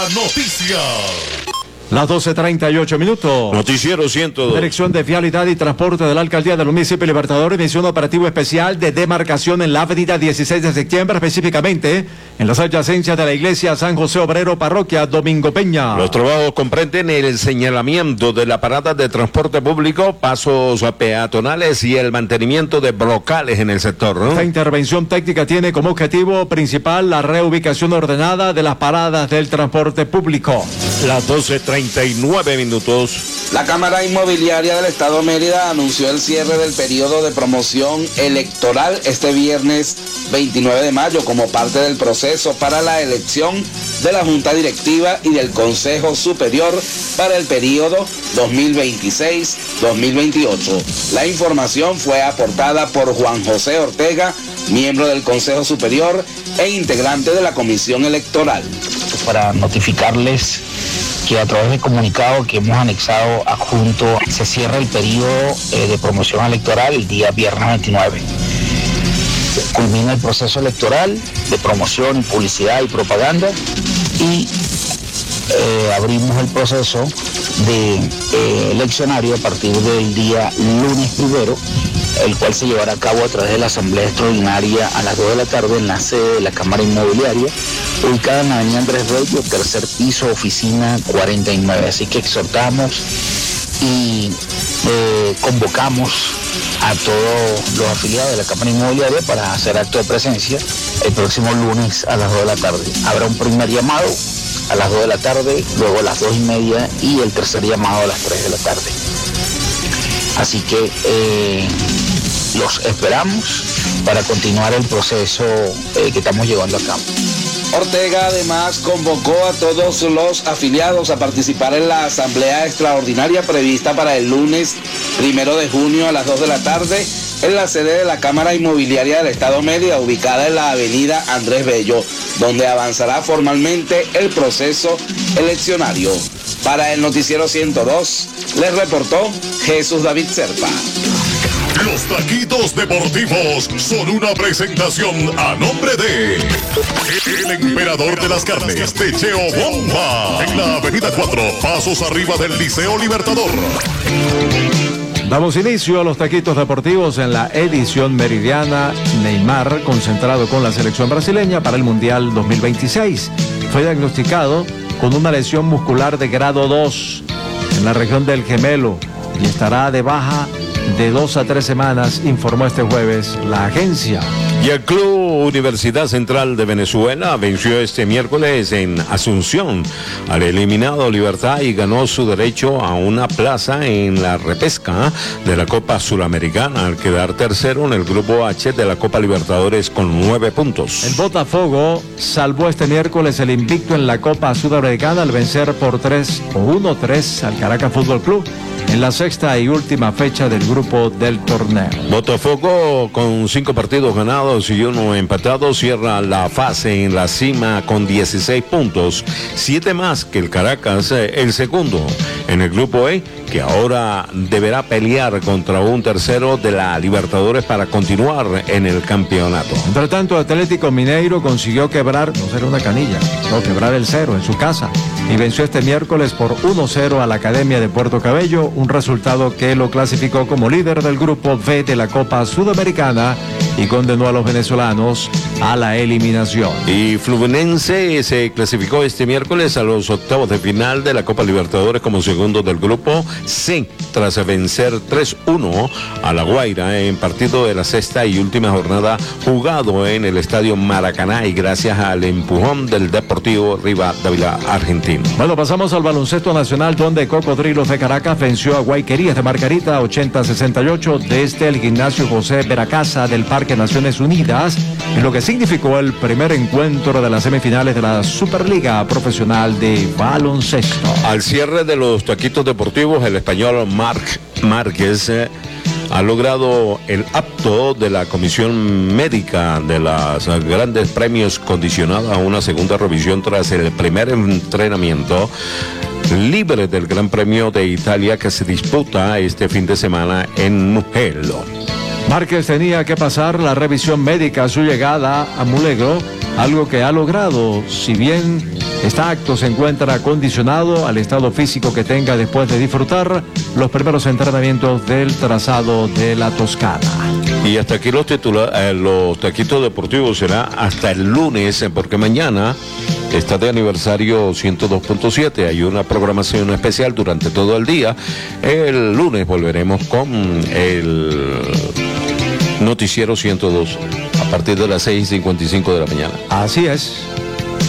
la noticia. Las 12:38 minutos. Noticiero 102. Dirección de Vialidad y Transporte de la Alcaldía del Municipio Libertador inició un operativo especial de demarcación en la avenida 16 de septiembre, específicamente en las adyacencias de la iglesia San José Obrero, parroquia Domingo Peña. Los trabajos comprenden el señalamiento de la parada de transporte público, pasos peatonales y el mantenimiento de brocales en el sector, ¿no? Esta intervención técnica tiene como objetivo principal la reubicación ordenada de las paradas del transporte público. Las 12:39 minutos. La Cámara Inmobiliaria del Estado Mérida anunció el cierre del periodo de promoción electoral este viernes 29 de mayo como parte del proceso para la elección de la Junta Directiva y del Consejo Superior para el periodo 2026-2028. La información fue aportada por Juan José Ortega, miembro del Consejo Superior e integrante de la Comisión Electoral. Para notificarles que a través del comunicado que hemos anexado adjunto se cierra el periodo de promoción electoral el día viernes 29. Culmina el proceso electoral de promoción, publicidad y propaganda y abrimos el proceso de eleccionario a partir del día lunes 1, el cual se llevará a cabo a través de la Asamblea Extraordinaria a las 2 de la tarde en la sede de la Cámara Inmobiliaria, ubicada en la avenida Andrés Bello, tercer piso, oficina 49. Así que exhortamos y convocamos a todos los afiliados de la Cámara Inmobiliaria para hacer acto de presencia el próximo lunes a las 2 de la tarde. Habrá un primer llamado a las 2 de la tarde, luego a las 2:30 y el tercer llamado a las 3 de la tarde. Así que los esperamos para continuar el proceso que estamos llevando a cabo. Ortega además convocó a todos los afiliados a participar en la asamblea extraordinaria prevista para el lunes 1 de junio a las 2 de la tarde en la sede de la Cámara Inmobiliaria del Estado Mérida, ubicada en la avenida Andrés Bello, donde avanzará formalmente el proceso eleccionario. Para el Noticiero 102, les reportó Jesús David Serpa. Los taquitos deportivos son una presentación a nombre de el emperador de las carnes, Techeo Bomba, en la avenida 4, pasos arriba del Liceo Libertador. Damos inicio a los taquitos deportivos en la edición meridiana. Neymar, concentrado con la selección brasileña para el Mundial 2026, fue diagnosticado con una lesión muscular de grado 2 en la región del gemelo y estará de baja de 2 a 3 semanas, informó este jueves la agencia. Y el Club Universidad Central de Venezuela venció este miércoles en Asunción al eliminado Libertad y ganó su derecho a una plaza en la repesca de la Copa Suramericana al quedar tercero en el Grupo H de la Copa Libertadores con 9 puntos. El Botafogo salvó este miércoles el invicto en la Copa Sudamericana al vencer por 1-3 al Caracas Fútbol Club en la sexta y última fecha del grupo del torneo. Botafogo, con 5 partidos ganados y 1 empatado, cierra la fase en la cima con 16 puntos, 7 más que el Caracas, el segundo en el grupo E, que ahora deberá pelear contra un tercero de la Libertadores para continuar en el campeonato. Entre tanto, Atlético Mineiro consiguió quebrar, no será una canilla, no, quebrar el cero en su casa y venció este miércoles por 1-0 a la Academia de Puerto Cabello, un resultado que lo clasificó como líder del grupo B de la Copa Sudamericana y condenó a los venezolanos a la eliminación. Y Fluminense se clasificó este miércoles a los octavos de final de la Copa Libertadores como segundo del grupo C, tras vencer 3-1 a La Guaira en partido de la sexta y última jornada jugado en el Estadio Maracaná y gracias al empujón del Deportivo Rivadavia argentino. Bueno, pasamos al baloncesto nacional, donde Cocodrilos de Caracas venció a Guayquerías de Margarita 80-68 desde el gimnasio José Veracasa del Parque Naciones Unidas, en lo que significó el primer encuentro de las semifinales de la Superliga Profesional de Baloncesto. Al cierre de los taquitos deportivos, el español Marc Márquez ha logrado el apto de la Comisión Médica de los Grandes Premios, condicionada a una segunda revisión tras el primer entrenamiento libre del Gran Premio de Italia que se disputa este fin de semana en Mugello. Márquez tenía que pasar la revisión médica a su llegada a Mulegro, algo que ha logrado, si bien Este acto se encuentra condicionado al estado físico que tenga después de disfrutar los primeros entrenamientos del trazado de la Toscana. Y hasta aquí los taquitos deportivos será hasta el lunes, porque mañana está de aniversario 102.7. Hay una programación especial durante todo el día. El lunes volveremos con el Noticiero 102 a partir de las 6:55 de la mañana. Así es.